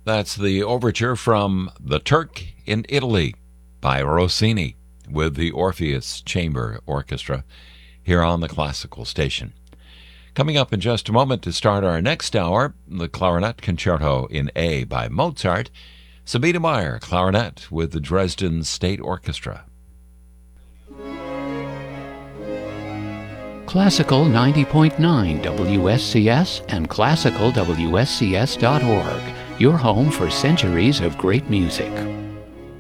That's the overture from The Turk in Italy by Rossini with the Orpheus Chamber Orchestra here on the Classical Station. Coming up in just a moment to start our next hour, the Clarinet Concerto in A by Mozart, Sabina Meyer, clarinet with the Dresden State Orchestra. Classical 90.9 WSCS and classicalwscs.org, your home for centuries of great music.